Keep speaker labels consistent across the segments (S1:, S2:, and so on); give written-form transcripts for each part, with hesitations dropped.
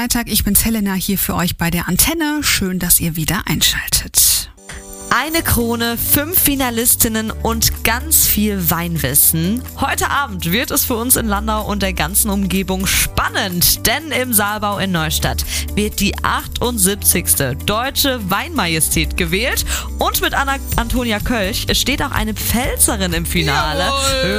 S1: Freitag. Ich bin's Helena hier für euch bei der Antenne. Schön, dass ihr wieder einschaltet.
S2: Eine Krone, 5 Finalistinnen und ganz viel Weinwissen. Heute Abend wird es für uns in Landau und der ganzen Umgebung spannend, denn im Saalbau in Neustadt wird die 78. Deutsche Weinmajestät gewählt und mit Antonia Kölch steht auch eine Pfälzerin im Finale.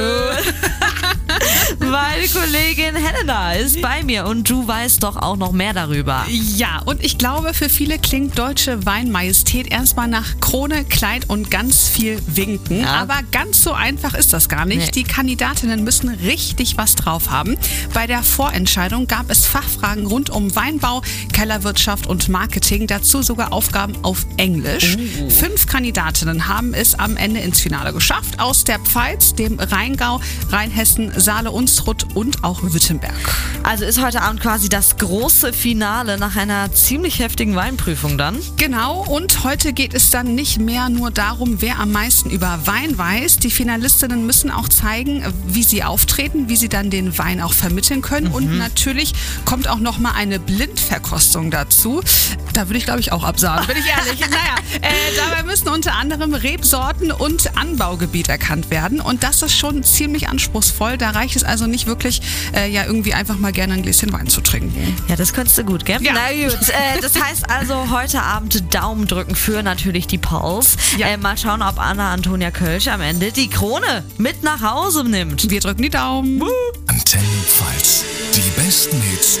S2: Meine Kollegin Helena ist bei mir und du weißt doch auch noch mehr darüber.
S1: Ja, und ich glaube, für viele klingt Deutsche Weinmajestät erstmal nach Krone, Kleid und ganz viel Winken.
S2: Ja.
S1: Aber ganz so einfach ist das gar nicht.
S2: Nee.
S1: Die Kandidatinnen müssen richtig was drauf haben. Bei der Vorentscheidung gab es Fachfragen rund um Weinbau, Kellerwirtschaft und Marketing. Dazu sogar Aufgaben auf Englisch. 5 Kandidatinnen haben es am Ende ins Finale geschafft. Aus der Pfalz, dem Rheingau, Rheinhessen, Saale-Unstrut und auch Württemberg.
S2: Also ist heute Abend quasi das große Finale nach einer ziemlich heftigen Weinprüfung dann?
S1: Genau, und heute geht es dann nicht mehr nur darum, wer am meisten über Wein weiß. Die Finalistinnen müssen auch zeigen, wie sie auftreten, wie sie dann den Wein auch vermitteln können. Und natürlich kommt auch noch mal eine Blindverkostung dazu. Da würde ich, glaube ich, auch absagen, bin ich ehrlich. Dabei müssen unter anderem Rebsorten und Anbaugebiet erkannt werden. Und das ist schon ziemlich anspruchsvoll. Da reicht es also nicht wirklich, irgendwie einfach mal gerne ein Gläschen Wein zu trinken.
S2: Ja, das könntest du gut, gell?
S1: Ja.
S2: Na gut, das heißt also heute Abend Daumen drücken für natürlich die Pulse.
S1: Ja.
S2: Mal schauen, ob Antonia Kölch am Ende die Krone mit nach Hause nimmt.
S1: Wir drücken die Daumen.
S3: Antenne Pfalz. Die besten Hits